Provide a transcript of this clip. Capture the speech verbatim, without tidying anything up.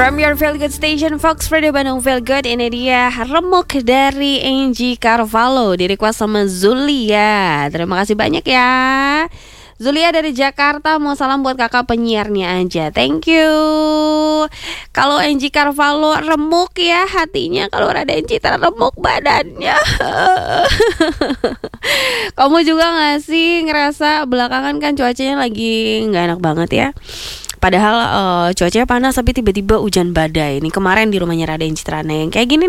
From your feel good station Fox Radio Bandung Feel Good. Ini dia Remuk dari Angie Carvalho, di request sama Zulia. Terima kasih banyak ya Zulia dari Jakarta. Mau salam buat kakak penyiarnya aja. Thank you. Kalau Angie Carvalho remuk ya hatinya, kalau Raden Citra remuk badannya. Kamu juga gak sih ngerasa belakangan kan cuacanya lagi gak enak banget ya? Padahal uh, cuacanya panas tapi tiba-tiba hujan badai. Ini kemarin di rumahnya Raden Citra yang kayak gini